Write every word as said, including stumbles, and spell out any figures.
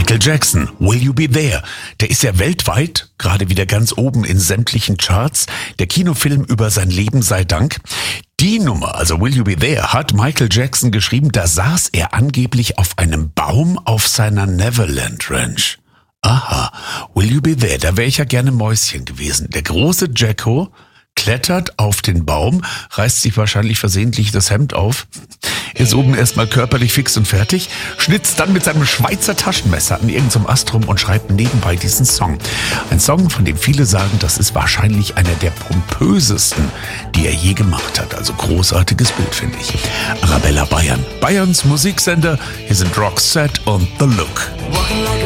Michael Jackson, Will You Be There? Der ist ja weltweit gerade wieder ganz oben in sämtlichen Charts. Der Kinofilm über sein Leben sei Dank. Die Nummer, also Will You Be There, hat Michael Jackson geschrieben. Da saß er angeblich auf einem Baum auf seiner Neverland Ranch. Aha, Will You Be There? Da wäre ich ja gerne Mäuschen gewesen. Der große Jacko klettert auf den Baum, reißt sich wahrscheinlich versehentlich das Hemd auf, ist oben erstmal körperlich fix und fertig, schnitzt dann mit seinem Schweizer Taschenmesser an irgendeinem Ast rum und schreibt nebenbei diesen Song. Ein Song, von dem viele sagen, das ist wahrscheinlich einer der pompösesten, die er je gemacht hat. Also großartiges Bild, finde ich. Arabella Bayern, Bayerns Musiksender. Hier sind Roxette und The Look.